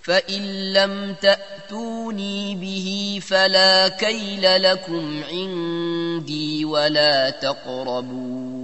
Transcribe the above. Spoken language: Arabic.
فإن لم تأتوني به فلا كيل لكم عندي ولا تقربون